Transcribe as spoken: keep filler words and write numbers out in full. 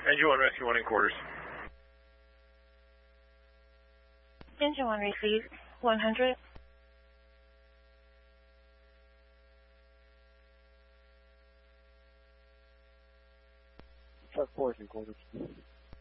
Engine one, rescue one in quarters. Engine one received. one hundred. Truck four is in quarters.